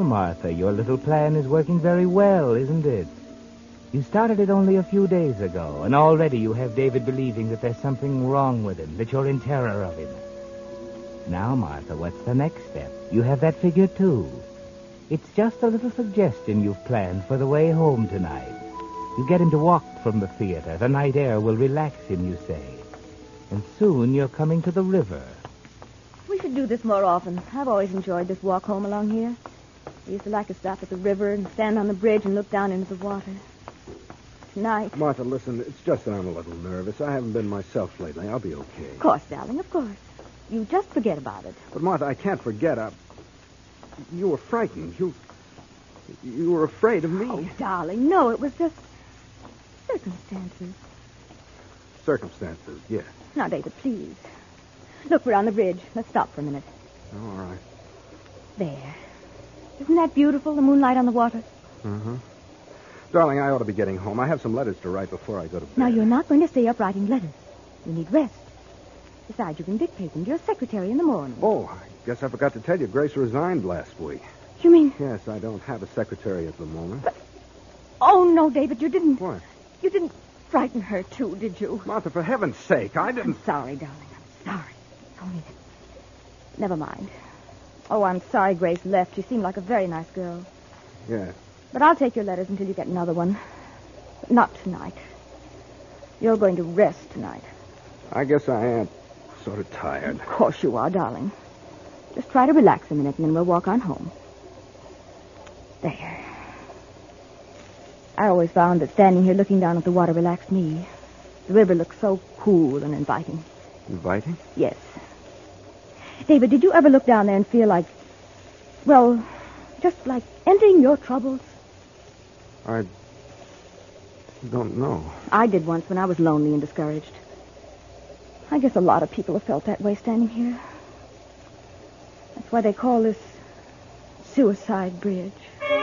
Martha. Your little plan is working very well, isn't it? You started it only a few days ago, and already you have David believing that there's something wrong with him, that you're in terror of him. Now, Martha, what's the next step? You have that figure, too. It's just a little suggestion you've planned for the way home tonight. You get him to walk from the theater. The night air will relax him, you say. And soon you're coming to the river. We should do this more often. I've always enjoyed this walk home along here. We used to like to stop at the river and stand on the bridge and look down into the water. Tonight... Martha, listen, it's just that I'm a little nervous. I haven't been myself lately. I'll be okay. Of course, darling, of course. You just forget about it. But, Martha, I can't forget. You were frightened. You were afraid of me. Oh, darling, no, it was just circumstances. Circumstances, yes. Now, David, please. Look, we're on the bridge. Let's stop for a minute. All right. There. Isn't that beautiful, the moonlight on the water? Uh-huh. Darling, I ought to be getting home. I have some letters to write before I go to bed. Now, you're not going to stay up writing letters. You need rest. Besides, you can dictate them to your secretary in the morning. Oh, I guess I forgot to tell you. Grace resigned last week. You mean... Yes, I don't have a secretary at the moment. But... Oh, no, David, you didn't... What? You didn't frighten her, too, did you? Martha, for heaven's sake, I didn't... I'm sorry, darling. I'm sorry. Only... Never mind. Oh, I'm sorry Grace left. She seemed like a very nice girl. Yes. But I'll take your letters until you get another one. But not tonight. You're going to rest tonight. I guess I am sort of tired. Of course you are, darling. Just try to relax a minute, and then we'll walk on home. There. I always found that standing here looking down at the water relaxed me. The river looks so cool and inviting. Inviting? Yes. David, did you ever look down there and feel like, well, just like ending your troubles? I don't know. I did once when I was lonely and discouraged. I guess a lot of people have felt that way standing here. That's why they call this Suicide Bridge.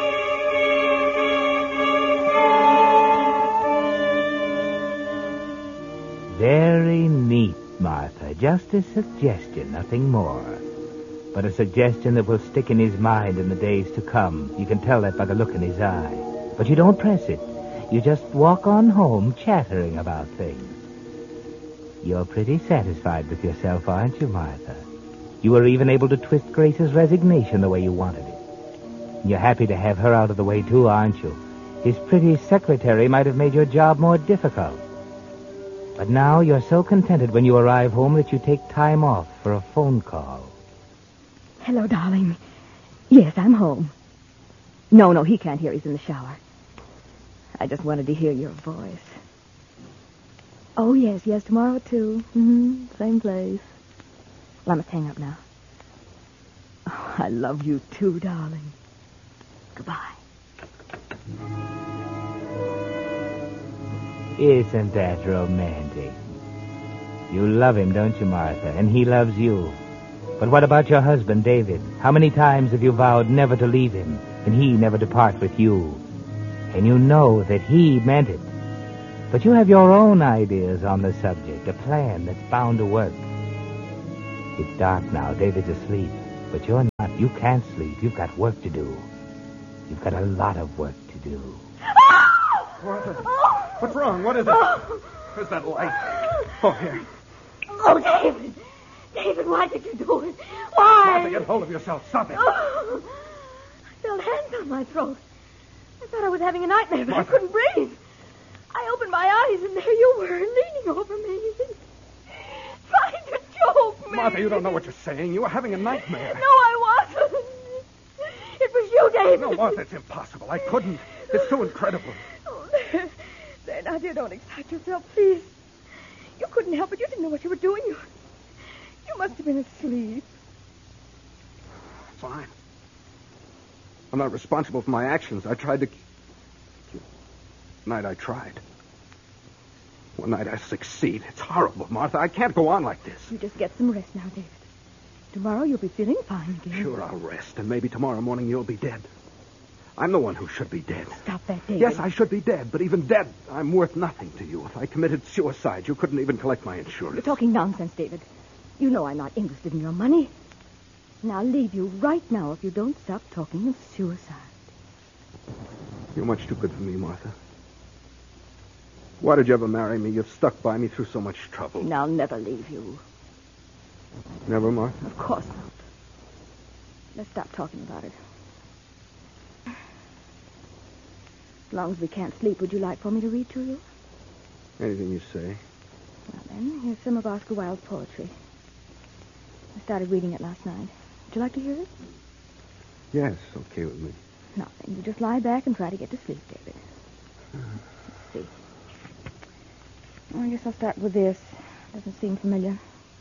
Very neat, Martha. Just a suggestion, nothing more. But a suggestion that will stick in his mind in the days to come. You can tell that by the look in his eye. But you don't press it. You just walk on home chattering about things. You're pretty satisfied with yourself, aren't you, Martha? You were even able to twist Grace's resignation the way you wanted it. You're happy to have her out of the way, too, aren't you? His pretty secretary might have made your job more difficult. But now you're so contented when you arrive home that you take time off for a phone call. Hello, darling. Yes, I'm home. No, he can't hear. He's in the shower. I just wanted to hear your voice. Oh, yes, tomorrow, too. Same place. Well, I must hang up now. Oh, I love you, too, darling. Goodbye. Isn't that romantic? You love him, don't you, Martha? And he loves you. But what about your husband, David? How many times have you vowed never to leave him, and he never to part with you? And you know that he meant it. But you have your own ideas on the subject, a plan that's bound to work. It's dark now. David's asleep. But you're not. You can't sleep. You've got work to do. You've got a lot of work to do. What's wrong? What is it? Where's that light? Oh, here. Oh, David. David, why did you do it? Why? Martha, get hold of yourself. Stop it. Oh, I felt hands on my throat. I thought I was having a nightmare, but Martha. I couldn't breathe. I opened my eyes, and there you were, leaning over me, trying to choke me. Martha, you don't know what you're saying. You were having a nightmare. No, I wasn't. It was you, David. No, Martha, it's impossible. I couldn't. It's too incredible. Oh, there, now, dear, don't excite yourself, please. You couldn't help it. You didn't know what you were doing. You must have been asleep. Fine. I'm not responsible for my actions. I tried to... One night I tried. One night I succeed. It's horrible, Martha. I can't go on like this. You just get some rest now, David. Tomorrow you'll be feeling fine again. Sure, I'll rest, and maybe tomorrow morning you'll be dead. I'm the one who should be dead. Stop that, David. Yes, I should be dead, but even dead, I'm worth nothing to you. If I committed suicide, you couldn't even collect my insurance. You're talking nonsense, David. You know I'm not interested in your money. And I'll leave you right now if you don't stop talking of suicide. You're much too good for me, Martha. Why did you ever marry me? You've stuck by me through so much trouble. And I'll never leave you. Never, Martha? Of course not. Let's stop talking about it. As long as we can't sleep, would you like for me to read to you? Anything you say. Well, then, here's some of Oscar Wilde's poetry. I started reading it last night. Would you like to hear it? Yes, okay with me. Nothing. You just lie back and try to get to sleep, David. Let's see. Well, I guess I'll start with this. Doesn't seem familiar.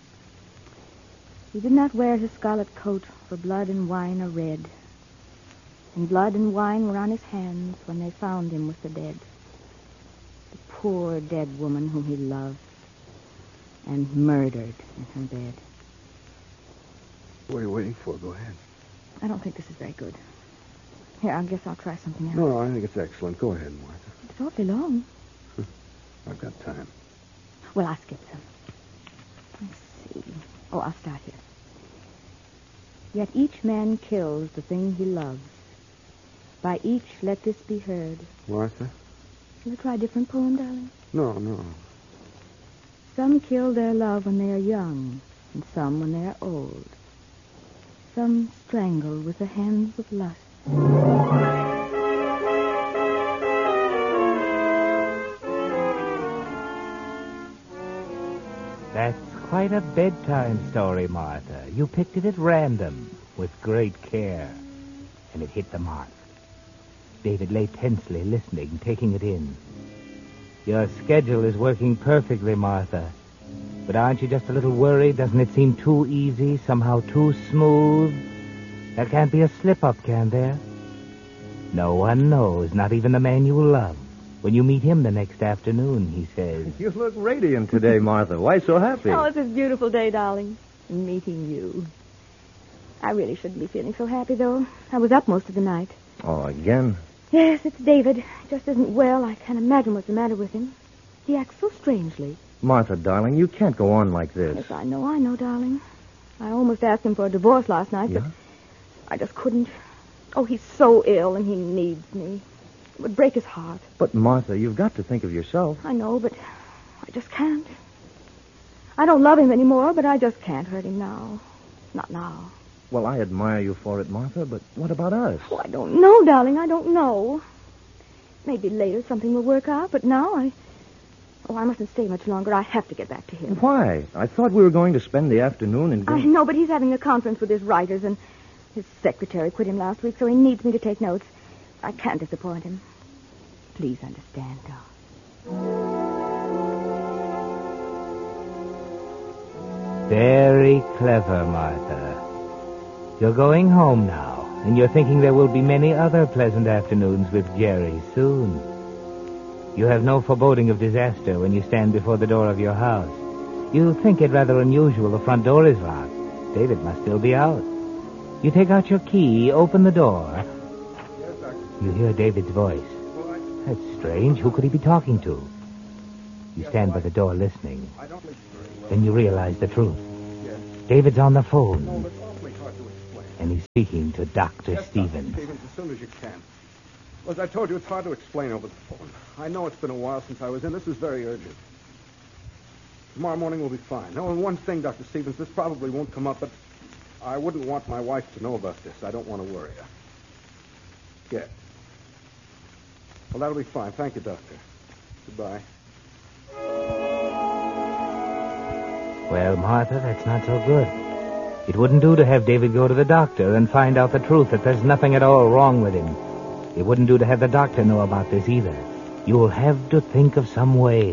He did not wear his scarlet coat, for blood and wine are red. And blood and wine were on his hands when they found him with the dead. The poor dead woman whom he loved and murdered in her bed. What are you waiting for? Go ahead. I don't think this is very good. Here, I guess I'll try something else. No, I think it's excellent. Go ahead, Martha. It's awfully long. I've got time. Well, I'll skip some. Let's see. Oh, I'll start here. Yet each man kills the thing he loves. By each let this be heard. Martha? Shall I try a different poem, darling? No. Some kill their love when they are young, and some when they are old. Some strangle with the hands of lust. That's quite a bedtime story, Martha. You picked it at random, with great care. And it hit the mark. David lay tensely listening, taking it in. Your schedule is working perfectly, Martha. But aren't you just a little worried? Doesn't it seem too easy, somehow too smooth? There can't be a slip-up, can there? No one knows, not even the man you love. When you meet him the next afternoon, he says... You look radiant today, Martha. Why so happy? Oh, it's a beautiful day, darling. Meeting you. I really shouldn't be feeling so happy, though. I was up most of the night. Oh, again? Yes, it's David. He just isn't well. I can't imagine what's the matter with him. He acts so strangely. Martha, darling, you can't go on like this. Yes, I know, darling. I almost asked him for a divorce last night, but I just couldn't. Oh, he's so ill and he needs me. It would break his heart. But, Martha, you've got to think of yourself. I know, but I just can't. I don't love him anymore, but I just can't hurt him now. Not now. Well, I admire you for it, Martha, but what about us? Oh, I don't know, darling. I don't know. Maybe later something will work out, but now I mustn't stay much longer. I have to get back to him. Why? I thought we were going to spend the afternoon in... I know, but he's having a conference with his writers, and his secretary quit him last week, so he needs me to take notes. I can't disappoint him. Please understand, darling. Very clever, Martha. You're going home now, and you're thinking there will be many other pleasant afternoons with Jerry soon. You have no foreboding of disaster when you stand before the door of your house. You think it rather unusual the front door is locked. David must still be out. You take out your key, open the door. Yes, Doctor. You hear David's voice. Well, That's strange. Who could he be talking to? You stand by the door listening. I don't listen very well. Then you realize the truth. Yes. David's on the phone, No, it's awfully hard to explain. and he's speaking to Dr. Yes, Stevens. Dr. Stevens, as soon as you can. Well, as I told you, it's hard to explain over the phone. I know it's been a while since I was in. This is very urgent. Tomorrow morning will be fine. No, and one thing, Dr. Stevens, this probably won't come up, but I wouldn't want my wife to know about this. I don't want to worry her. Yes. Well, that'll be fine. Thank you, Doctor. Goodbye. Well, Martha, that's not so good. It wouldn't do to have David go to the doctor and find out the truth, that there's nothing at all wrong with him. It wouldn't do to have the doctor know about this either. You'll have to think of some way.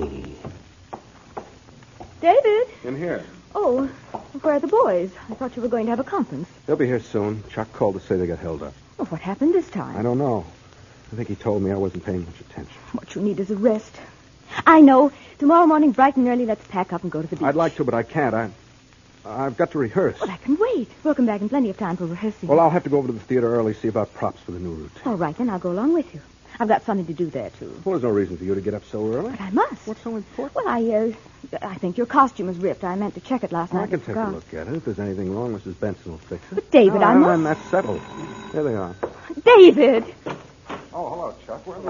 David? In here. Oh, where are the boys? I thought you were going to have a conference. They'll be here soon. Chuck called to say they got held up. Well, what happened this time? I don't know. I think he told me I wasn't paying much attention. What you need is a rest. I know. Tomorrow morning, bright and early, let's pack up and go to the beach. I'd like to, but I can't. I've got to rehearse. Well, I can wait. We'll come back in plenty of time for rehearsing. Well, I'll have to go over to the theater early, see about props for the new routine. All right, then I'll go along with you. I've got something to do there, too. Well, there's no reason for you to get up so early. But I must. What's so important? Well, I think your costume is ripped. I meant to check it last night. I can and take forgot. a look at it. If there's anything wrong, Mrs. Benson will fix it. But, David, I must... And that's settled. There they are. David! Oh, hello, Chuck. Where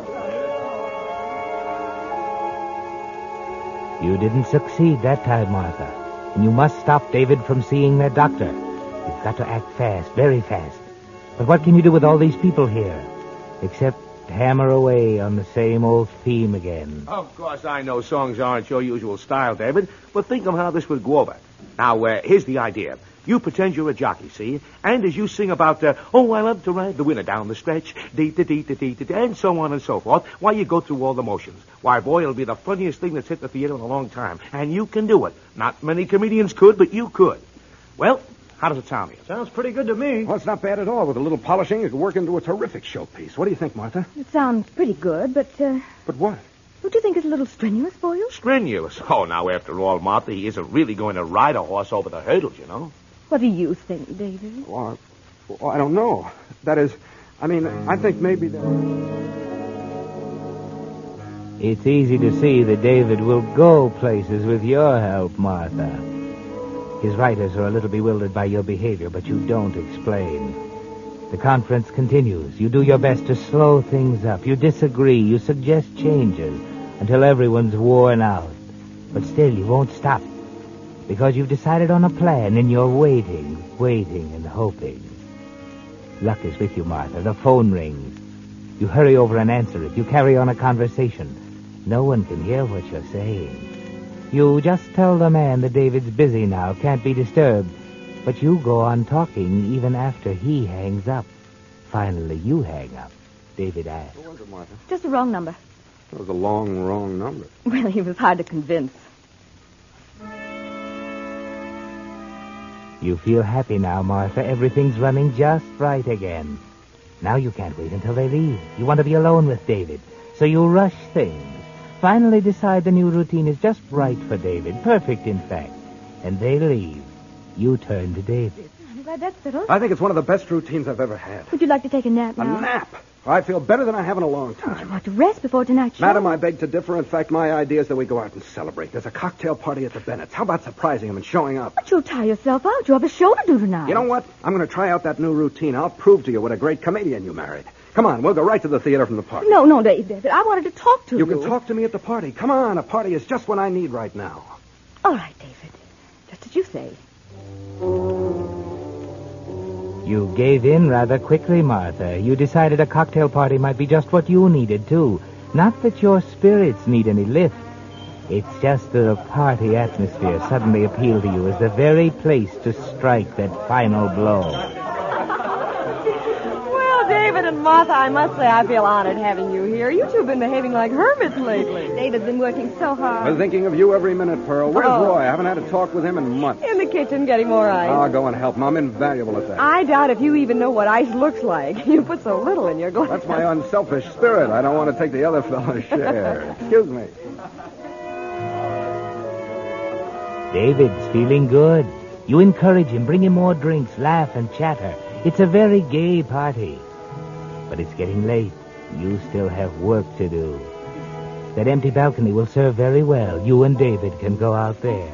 are You didn't succeed that time, Martha. And you must stop David from seeing that doctor. You've got to act fast, very fast. But what can you do with all these people here? Except hammer away on the same old theme again. Of course, I know songs aren't your usual style, David, but think of how this would go over. Now, here's the idea. You pretend you're a jockey, see? And as you sing about, oh, I love to ride the winner down the stretch, dee-da-dee-da-dee-da-dee, and so on and so forth, why, you go through all the motions. Why, boy, it'll be the funniest thing that's hit the theater in a long time. And you can do it. Not many comedians could, but you could. Well, how does it sound to you? Sounds pretty good to me. Well, it's not bad at all. With a little polishing, it could work into a terrific showpiece. What do you think, Martha? It sounds pretty good, but, But what? don't you think it's a little strenuous for you? Strenuous. Oh, now, after all, Martha, he isn't really going to ride a horse over the hurdles, you know. What do you think, David? Well, I don't know. That is, I think maybe that... It's easy to see that David will go places with your help, Martha. His writers are a little bewildered by your behavior, but you don't explain. The conference continues. You do your best to slow things up. You disagree. You suggest changes until everyone's worn out. But still, you won't stop. Because you've decided on a plan, and you're waiting and hoping. Luck is with you, Martha. The phone rings. You hurry over and answer it. You carry on a conversation. No one can hear what you're saying. You just tell the man that David's busy now, can't be disturbed. But you go on talking even after he hangs up. Finally, you hang up. David asks. What was it, Martha? Just the wrong number. That was a long, wrong number. Well, he was hard to convince. You feel happy now, Martha. Everything's running just right again. Now you can't wait until they leave. You want to be alone with David. So you rush things. Finally decide the new routine is just right for David. Perfect, in fact. And they leave. You turn to David. I'm glad that's settled. I think it's one of the best routines I've ever had. Would you like to take a nap A now? nap? I feel better than I have in a long You time. want to rest before tonight's show? Madam, I beg to differ. In fact, my idea is that we go out and celebrate. There's a cocktail party at the Bennett's. How about surprising him and showing up? But you'll tire yourself out. You have a show to do tonight. You know what? I'm going to try out that new routine. I'll prove to you what a great comedian you married. Come on, we'll go right to the theater from the party. No, David. I wanted to talk to you. You can talk to me at the party. Come on, a party is just what I need right now. All right, David. Just as you say. You gave in rather quickly, Martha. You decided a cocktail party might be just what you needed, too. Not that your spirits need any lift. It's just that a party atmosphere suddenly appealed to you as the very place to strike that final blow. Well, David and Martha, I must say I feel honored having you here. You two have been behaving like hermits lately. David's been working so hard. I'm thinking of you every minute, Pearl. Where's Oh. Roy? I haven't had a talk with him in months. In the kitchen getting more ice. I'll go and help him. I'm invaluable at that. I doubt if you even know what ice looks like. You put so little in your glass. That's my unselfish spirit. I don't want to take the other fellow's share. Excuse me. David's feeling good. You encourage him, bring him more drinks, laugh and chatter. It's a very gay party. But it's getting late. You still have work to do. That empty balcony will serve very well. You and David can go out there.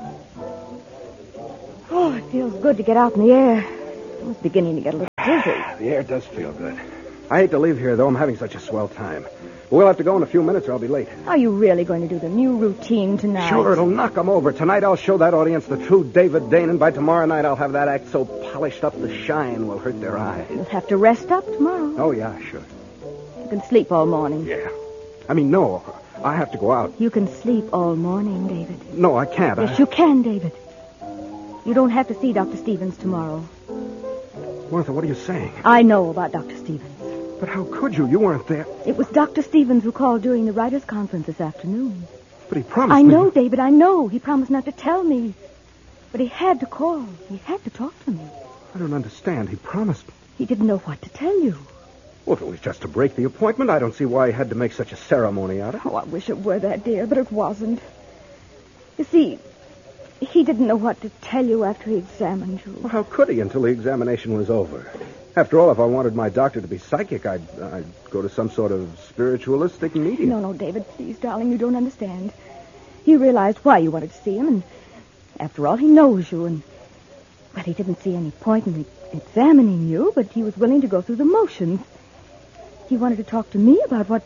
Oh, it feels good to get out in the air. I was beginning to get a little dizzy. The air does feel good. I hate to leave here, though. I'm having such a swell time. We'll have to go in a few minutes or I'll be late. Are you really going to do the new routine tonight? Sure, it'll knock 'em over. Tonight I'll show that audience the true David Dane, and by tomorrow night I'll have that act so polished up the shine will hurt their eyes. You'll have to rest up tomorrow. Oh, yeah, sure. You can sleep all morning. Yeah. No. I have to go out. You can sleep all morning, David. No, I can't. Yes, you can, David. You don't have to see Dr. Stevens tomorrow. Martha, what are you saying? I know about Dr. Stevens. But how could you? You weren't there. It was Dr. Stevens who called during the writers' conference this afternoon. But he promised I me. know, David, I know. He promised not to tell me. But he had to call. He had to talk to me. I don't understand. He promised me. He didn't know what to tell you. Well, if it was just to break the appointment, I don't see why he had to make such a ceremony out of it. Oh, I wish it were that, dear, but it wasn't. You see, He didn't know what to tell you after he examined you. Well, how could he until the examination was over? After all, if I wanted my doctor to be psychic, I'd go to some sort of spiritualistic medium. No, David, please, darling, you don't understand. He realized why you wanted to see him, and after all, he knows you, and... Well, he didn't see any point in examining you, but he was willing to go through the motions. He wanted to talk to me about what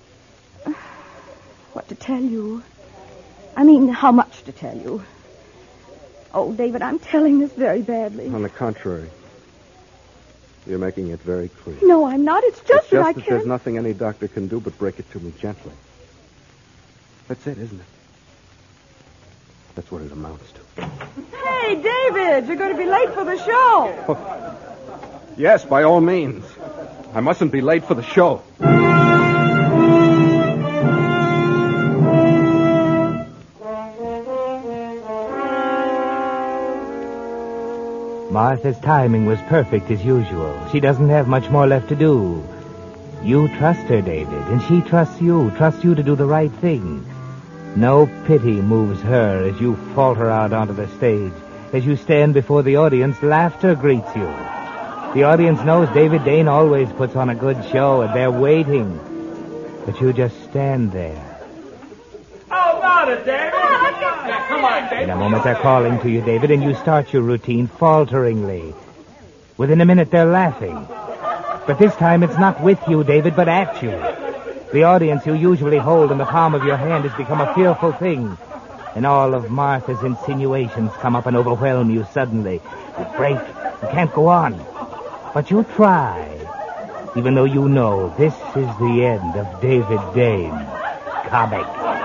to tell you. I mean, how much to tell you. Oh, David, I'm telling this very badly. On the contrary. You're making it very clear. No, I'm not. It's just that I can't... there's nothing any doctor can do but break it to me gently. That's it, isn't it? That's what it amounts to. Hey, David, you're going to be late for the show. Oh. Yes, by all means. I mustn't be late for the show. Martha's timing was perfect as usual. She doesn't have much more left to do. You trust her, David, and she trusts you to do the right thing. No pity moves her as you falter out onto the stage. As you stand before the audience, laughter greets you. The audience knows David Dane always puts on a good show, and they're waiting. But you just stand there. How about it, David? Yeah, come on, David. In a moment, they're calling to you, David, and you start your routine falteringly. Within a minute, they're laughing. But this time, it's not with you, David, but at you. The audience you usually hold in the palm of your hand has become a fearful thing. And all of Martha's insinuations come up and overwhelm you suddenly. You break. You can't go on. But you try. Even though you know this is the end of David Dane, comic.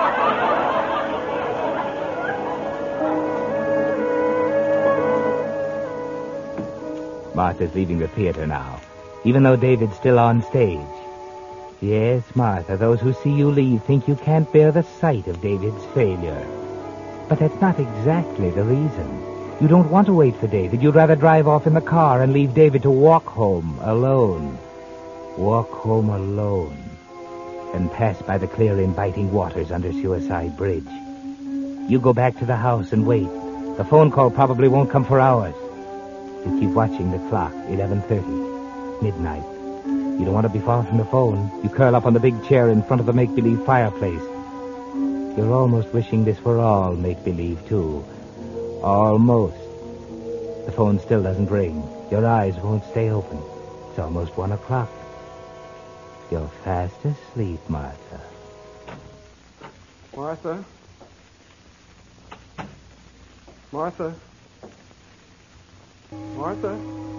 Martha's leaving the theater now, even though David's still on stage. Yes, Martha, those who see you leave think you can't bear the sight of David's failure. But that's not exactly the reason. You don't want to wait for David. You'd rather drive off in the car and leave David to walk home alone. Walk home alone. And pass by the clear, inviting waters under Suicide Bridge. You go back to the house and wait. The phone call probably won't come for hours. You keep watching the clock, 11:30, midnight. You don't want to be far from the phone. You curl up on the big chair in front of the make-believe fireplace. You're almost wishing this were all make-believe, too. Almost. The phone still doesn't ring. Your eyes won't stay open. It's almost 1 o'clock. You're fast asleep, Martha. Martha? Martha? Martha?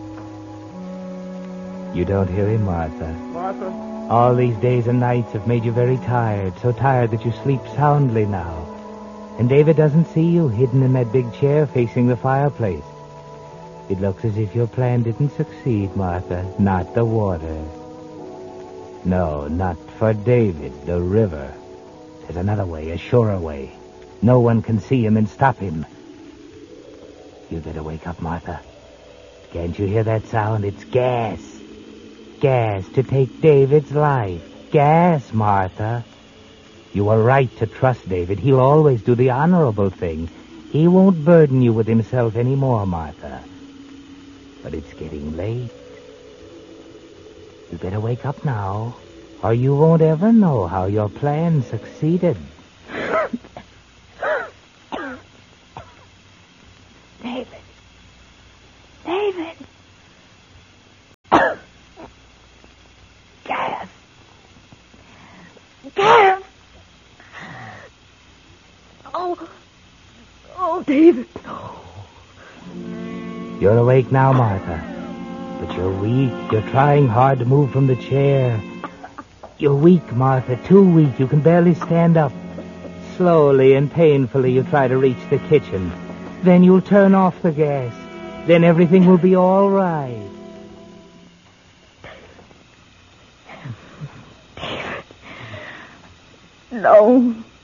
You don't hear him, Martha. Martha? All these days and nights have made you very tired, so tired that you sleep soundly now. And David doesn't see you hidden in that big chair facing the fireplace. It looks as if your plan didn't succeed, Martha. Not the water. No, not for David, the river. There's another way, a surer way. No one can see him and stop him. You'd better wake up, Martha. Can't you hear that sound? It's gas. Gas to take David's life. Gas, Martha. You were right to trust David. He'll always do the honorable thing. He won't burden you with himself anymore, Martha. But it's getting late. You better wake up now, or you won't ever know how your plan succeeded. David. David. Gas. Gas. Oh, David. You're awake now, Martha. But you're weak. You're trying hard to move from the chair. You're weak, Martha. Too weak. You can barely stand up. Slowly and painfully you try to reach the kitchen. Then you'll turn off the gas. Then everything will be all right. No.